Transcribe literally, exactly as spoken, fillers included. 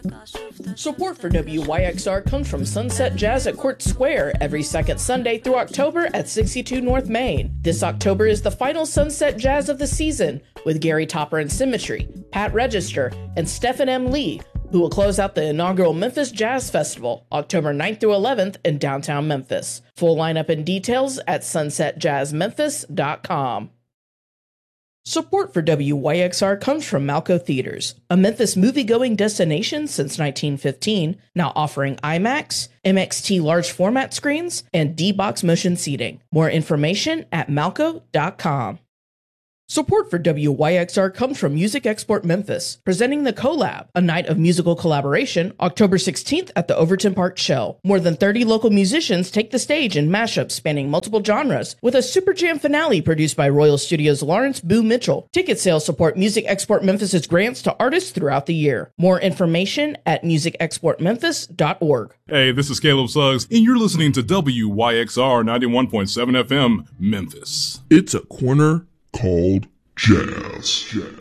Support for W Y X R comes from Sunset Jazz at Court Square every second Sunday through October at sixty-two North Main. This October is the final Sunset Jazz of the season with Gary Topper and Symmetry, Pat Register, and Stephen M. Lee, who will close out the inaugural Memphis Jazz Festival October ninth through eleventh in downtown Memphis. Full lineup and details at sunset jazz memphis dot com. Support for W Y X R comes from Malco Theaters, a Memphis movie-going destination since nineteen fifteen, now offering IMAX, M X T large format screens, and D-Box motion seating. More information at malco dot com. Support for W Y X R comes from Music Export Memphis, presenting The Collab, a night of musical collaboration, October sixteenth at the Overton Park Shell. More than thirty local musicians take the stage in mashups spanning multiple genres, with a Super Jam finale produced by Royal Studios' Lawrence Boo Mitchell. Ticket sales support Music Export Memphis' grants to artists throughout the year. More information at music export memphis dot org. Hey, this is Caleb Suggs, and you're listening to W Y X R ninety-one point seven F M, Memphis. It's a corner called Jazz. Jazz.